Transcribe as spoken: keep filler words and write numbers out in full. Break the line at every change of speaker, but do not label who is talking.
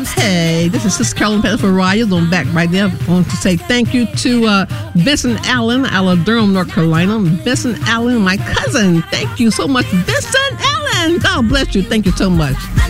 Hey, this is Sister Carolyn Pettiford Reyes on Back Right There. I want to say thank you to uh, Vincent Allen out of Durham, North Carolina. Vincent Allen, my cousin. Thank you so much, Vincent Allen. God bless you. Thank you so much.